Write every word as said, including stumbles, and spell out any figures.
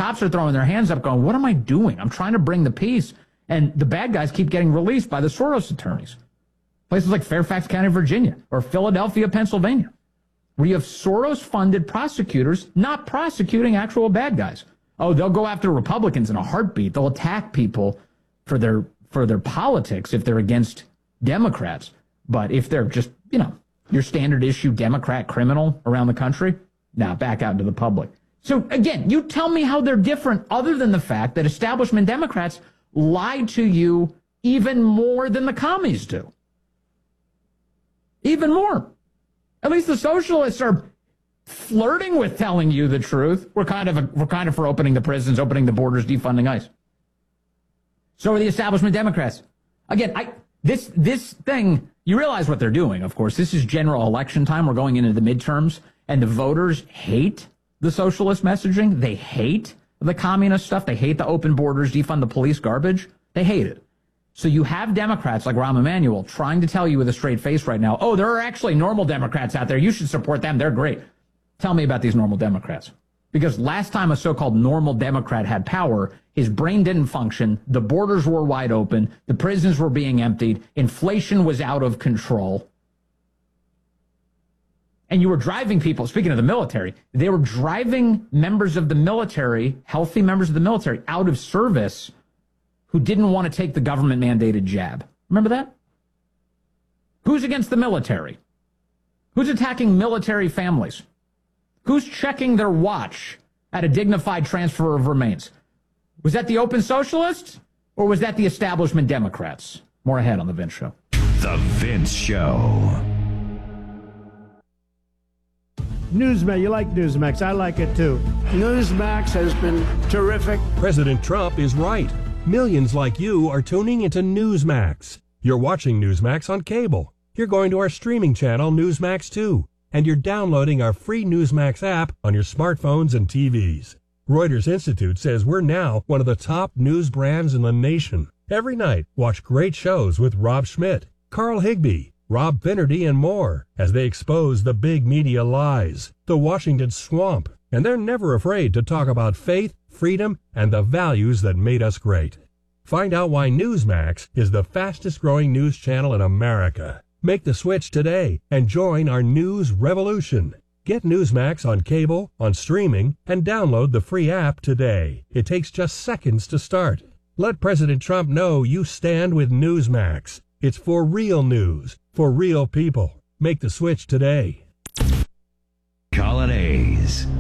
cops are throwing their hands up going, what am I doing? I'm trying to bring the peace. And the bad guys keep getting released by the Soros attorneys. Places like Fairfax County, Virginia, or Philadelphia, Pennsylvania, where you have Soros-funded prosecutors not prosecuting actual bad guys. Oh, they'll go after Republicans in a heartbeat. They'll attack people for their for their politics if they're against Democrats. But if they're just, you know, your standard issue Democrat criminal around the country, now nah, back out to the public. So again, you tell me how they're different other than the fact that establishment Democrats lie to you even more than the commies do. Even more. At least the socialists are flirting with telling you the truth. We're kind of a, we're kind of for opening the prisons, opening the borders, defunding ICE. So are the establishment Democrats. Again, I this this thing, you realize what they're doing, of course. This is general election time. We're going into the midterms, and the voters hate the socialist messaging. They hate the communist stuff. They hate the open borders, defund the police garbage. They hate it. So you have Democrats like Rahm Emanuel trying to tell you with a straight face right now, oh, there are actually normal Democrats out there. You should support them. They're great. Tell me about these normal Democrats. Because last time a so-called normal Democrat had power, his brain didn't function, the borders were wide open, the prisons were being emptied, inflation was out of control. And you were driving people, speaking of the military, they were driving members of the military, healthy members of the military, out of service who didn't want to take the government-mandated jab. Remember that? Who's against the military? Who's attacking military families? Who's checking their watch at a dignified transfer of remains? Was that the open socialists, or was that the establishment Democrats? More ahead on The Vince Show. The Vince Show. Newsmax, you like Newsmax. I like it too. Newsmax has been terrific. President Trump is right. Millions like you are tuning into Newsmax. You're watching Newsmax on cable. You're going to our streaming channel, Newsmax two. And you're downloading our free Newsmax app on your smartphones and T Vs. Reuters Institute says we're now one of the top news brands in the nation. Every night, watch great shows with Rob Schmidt, Carl Higbie, Rob Finnerty, and more as they expose the big media lies, the Washington swamp, and they're never afraid to talk about faith, freedom, and the values that made us great. Find out why Newsmax is the fastest growing news channel in America. Make the switch today and join our news revolution. Get Newsmax on cable, on streaming, and download the free app today. It takes just seconds to start. Let President Trump know you stand with Newsmax. It's for real news, for real people. Make the switch today. Colin Hayes.